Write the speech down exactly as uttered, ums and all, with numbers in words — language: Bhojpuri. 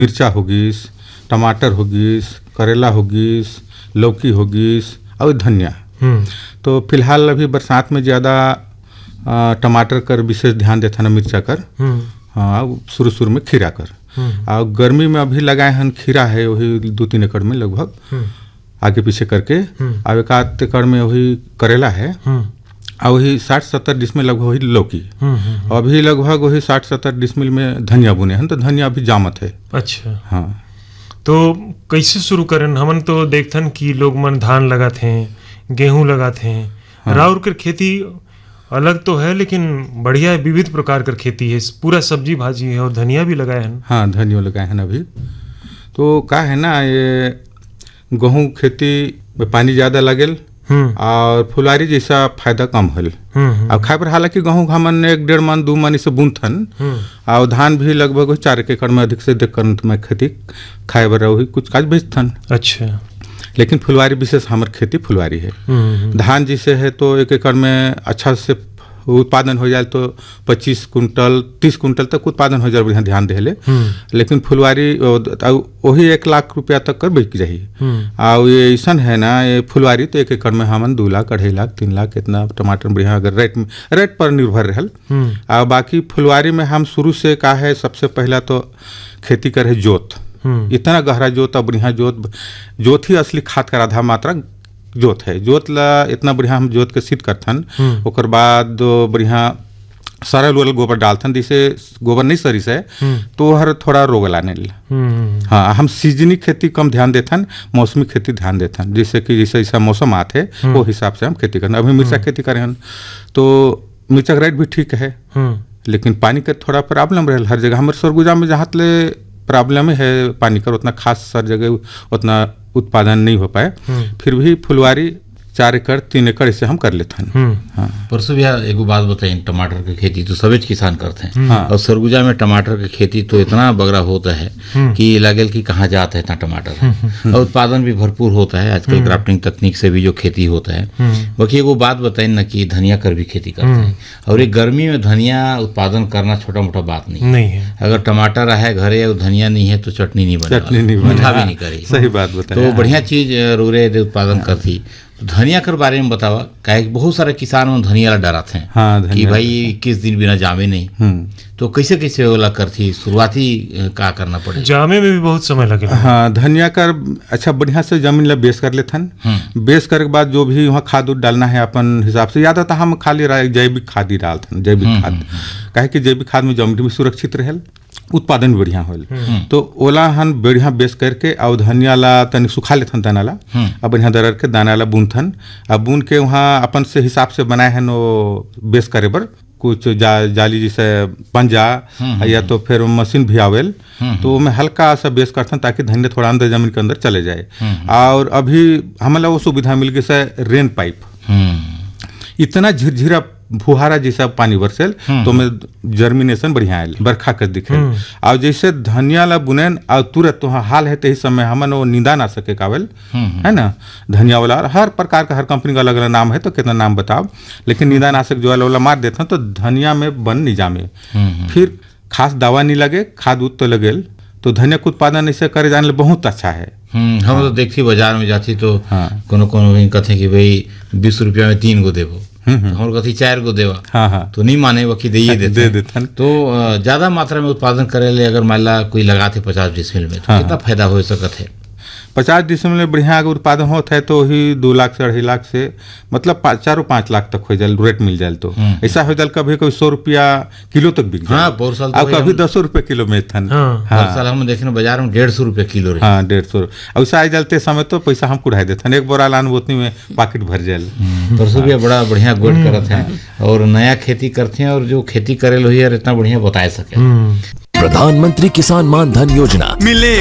मिर्चा हो गईस, टमाटर हो गईस, करेला हो गईस, लौकी हो गईस और धनिया। तो फिलहाल अभी बरसात में ज़्यादा टमाटर कर विशेष ध्यान देता ना, मिर्चा कर, हाँ शुरू शुरू में खीरा कर। और गर्मी में अभी लगाए हन खीरा है वही दो तीन एकड़ में लगभग आगे पीछे करके। अब एक आध एकड़ में वही करेला है और वही साठ सत्तर डिसमिल लगभग वही लौकी। अभी लगभग वही साठ सत्तर डिसमिल में धनिया बुने हैं, तो धनिया अभी जामत है। अच्छा, हाँ। तो कैसे शुरू करन? हमन तो देखथन कि लोग मन धान लगाते हैं, गेहूं लगाते हैं। हाँ। राउर कर खेती अलग तो है लेकिन बढ़िया है, विविध प्रकार कर खेती है, पूरा सब्जी भाजी है और धनिया भी लगाए हैं। हाँ, धनिया लगाए हैं अभी। तो का है ना, ये गेहूं खेती में पानी ज़्यादा लगेल और फुलवारी जैसा फायदा कम होल। अब खाए पर हालांकि गेहूं हमन एक डेढ़ मन दो मन इसे बुनथन और धान भी लगभग चार एकड़ में अधिक से अधिक कर में खेती खाए बर वही कुछ काज बेचथन। अच्छा, लेकिन फुलवारी विशेष हमार खेती फुलवारी है। धान जैसे है तो एक एकड़ में अच्छा से उत्पादन हो जाए तो पच्चीस कुंटल तीस कुंटल तक उत्पादन हो जाए, बढ़िया ध्यान दे ले। लेकिन फुलवारी वही एक लाख रुपया तक कर बिक जाही। और ये ऐसा है ना, ये फुलवारी तो एक एकड़ में हमन दो लाख अढ़ाई लाख तीन लाख इतना टमाटर बढ़िया अगर रेट रेट पर निर्भर रहल। और बाकी फुलवारी में हम शुरू से का है, सबसे पहला तो खेती करे जोत, इतना गहरा जोत और बढ़िया जोत। जोत ही असली खाद का आधा मात्रा जोत है। जोत ला इतना बढ़िया हम जोत के सीट करथन, ओकर बाद बढ़िया सरल उरल गोबर डालथन, जिसे गोबर नहीं सरिस है तो हर थोड़ा रोग लाने ल। हाँ, हम सीजनी खेती कम ध्यान देथन, मौसमी खेती ध्यान देथन, जैसे कि जैसे जैसा मौसम आते है वो हिसाब से हम खेती करना। अभी मिर्चा खेती करें हन तो मिर्चा का रेट भी ठीक है, लेकिन पानी का थोड़ा प्रॉब्लम रहे हर जगह। हमारे सरगुजा में जहाँ ले प्रॉब्लम है पानी का, उतना खास हर जगह उतना उत्पादन नहीं हो पाए। फिर भी फुलवारी चार एकड़ तीन एकड़ इसे हम कर लेते हैं। हाँ। परसों भैया एगो बात बताइए, टमाटर की खेती तो सभी किसान करते हैं। हाँ। और सरगुजा में टमाटर की खेती तो इतना बगरा होता है कि लगेल कि कहाँ जाता है इतना टमाटर। और उत्पादन भी भरपूर होता है आजकल ग्राफ्टिंग तकनीक से भी जो खेती होता है। बाकी एगो बात बताइए ना कि धनिया कर भी खेती करते हैं, और ये गर्मी में धनिया उत्पादन करना छोटा मोटा बात नहीं नहीं है। अगर टमाटर है घरे और धनिया नहीं है तो चटनी नहीं बने, चटनी नहीं मीठा भी नहीं करे। सही बात बताया। तो बढ़िया चीज रोरे उत्पादन करती। धनिया कर बारे में बतावा, काहे बहुत सारे किसान में धनिया डराते हैं। हाँ, कि भाई इक्कीस दिन बिना जामे नहीं। तो कैसे कैसे वाला करती शुरुआती का करना पड़े? जामे में भी बहुत समय लगेगा। हाँ, धनिया कर अच्छा बढ़िया से जमीन ला बेस कर लेथन। बेस करे के बाद जो भी वहाँ खाद उद डालना है अपन हिसाब से, याद आता हम खाली जैविक खाद ही डालथन। जैविक खाद काहे कि जैविक खाद में जमीन भी सुरक्षित रहे, उत्पादन बढ़िया होल। तो ओला हम बढ़िया बेस करके और धनिया ला तनिक सुखा लेथन दाना ला, और बढ़िया दरर के दाना ला बुनथन। अब बुन के वहाँ अपन से हिसाब से बनाए हैं वो बेस करे बर कुछ जा, जाली जैसे पंजा या तो फिर मशीन भी आवेल, तो मैं हल्का सा बेस करता हूँ ताकि धनिया थोड़ा अंदर जमीन के अंदर चले जाए। और अभी हमें वो सुविधा मिल गई से रेन पाइप, इतना झिरझिरा फुहारा जैसा पानी बरसेल तो में जर्मिनेशन बढ़िया आयल, बरखा कर दिखे। और जैसे धनिया ला बुनेन और तुरंत तो हाल है ते समय हमन वो नींदा ना सके कावल है ना। धनिया वाला हर प्रकार का हर कंपनी का अलग अलग नाम है, तो कितना नाम बताओ, लेकिन नींदा नाशक जो वाला मार देता तो धनिया में बन नहीं जामे। फिर खास दवा नहीं लगे, खाद उद तो लगेल, तो धनिया का उत्पादन ऐसे करे जाने बहुत अच्छा है। हम तो देखती बाजार में जाती तो कोनो कोनो कहते कि भाई बीस रुपया में तीन गो देवो, हम कथी चार गो देवा। हाँ हाँ। तो नहीं माने वो कि दे देते दे देते। तो ज्यादा मात्रा में उत्पादन करे ले अगर मान ला कोई लगाते पचास डिसमिल में तो हाँ। कितना फायदा हो सकत है? पचास डिसमिल में बढ़िया अगर उत्पादन होता है तो वही दो लाख से अढ़ाई लाख से मतलब चारों पाँच लाख तक हो जाए, रेट मिल जाए। तो ऐसा हो जाए कभी कभी सौ रुपया किलो तक बिक जाए। हाँ, पोर साल तो कभी दस रुपये किलो में थन। हाँ, हाँ। साल हम देखे बाजार में डेढ़ सौ रुपये किलो। हाँ, डेढ़ सौ ऐसा आ जाते समय तो पैसा हम कुढ़ाई देते, एक बोरा लान बोतनी में पाकिट भर जाए। परसों भी बड़ा बढ़िया गोट करते हैं और नया खेती करते हैं, और जो खेती करे लो यार इतना बढ़िया बता सके। प्रधानमंत्री किसान मान धन योजना मिले